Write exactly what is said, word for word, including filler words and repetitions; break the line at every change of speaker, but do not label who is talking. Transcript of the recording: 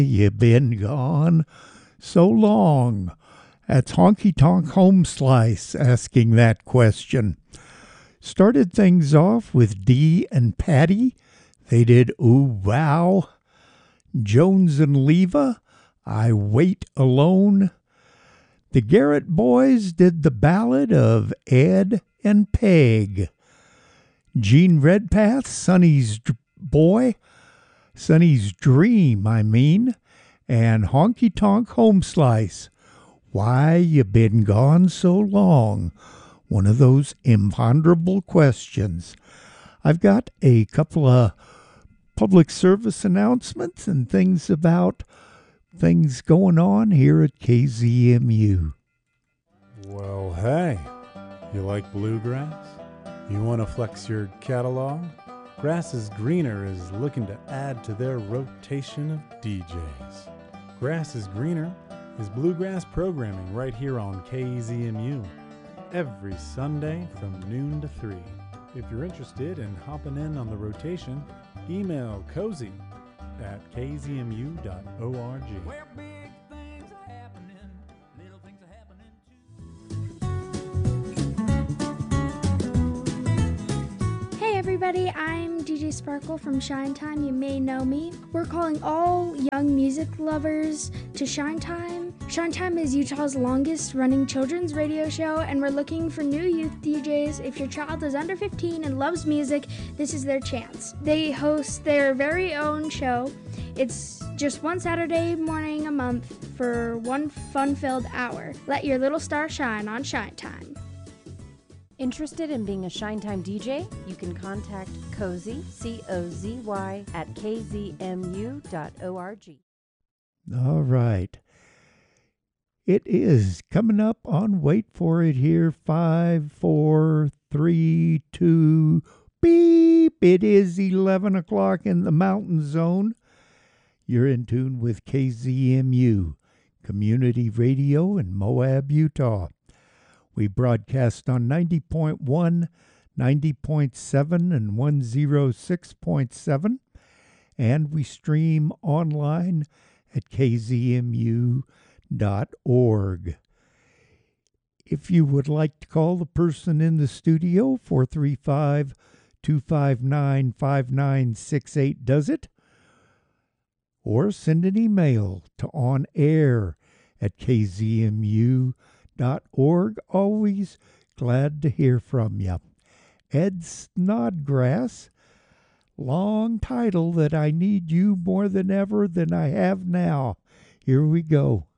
You been gone so long? That's Honky Tonk Home Slice asking that question. Started things off with Dee and Patty. They did Ooh Wow. Jones and Leva, I Wait Alone. The Garrett Boys did the ballad of Ed and Peg. Gene Redpath, Sonny's D- Boy, Sonny's Dream, I mean, and Honky Tonk Home Slice, Why You Been Gone So Long? One of those imponderable questions. I've got a couple of public service announcements and things about things going on here at K Z M U.
Well, hey, you like bluegrass? You want to flex your catalog? Grass is Greener is looking to add to their rotation of D Js. Grass is Greener is bluegrass programming right here on K Z M U every Sunday from noon to three. If you're interested in hopping in on the rotation, email cozy at k z m u dot org.
Where big things are happening, little things are happening too.
Hey everybody, I'm D J Sparkle from Shine Time. You may know me. We're calling all young music lovers to Shine Time. Shine Time is Utah's longest running children's radio show, and we're looking for new youth D Js. If your child is under fifteen and loves music, this is their chance. They host their very own show. It's just one Saturday morning a month for one fun-filled hour. Let your little star shine on Shine Time.
Interested in being a Shine Time D J? You can contact Cozy, C O Z Y, at k z m u dot org.
All right. It is coming up on, wait for it here, five, four, three, two, beep. It is eleven o'clock in the Mountain Zone. You're in tune with K Z M U, Community Radio in Moab, Utah. We broadcast on ninety point one, ninety point seven, and one oh six point seven, and we stream online at k z m u dot org. If you would like to call the person in the studio, four three five, two five nine, five nine six eight does it, or send an email to onair at k z m u dot org. Always glad to hear from you. Ed Snodgrass, long title that I need you more than ever than I have now. Here we go.